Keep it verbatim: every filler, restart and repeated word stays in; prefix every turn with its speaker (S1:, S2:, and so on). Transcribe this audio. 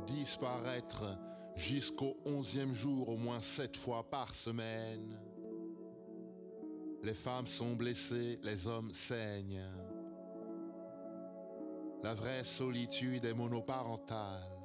S1: disparaître jusqu'au onzième jour, au moins sept fois par semaine. Les femmes sont blessées, les hommes saignent. La vraie solitude est monoparentale.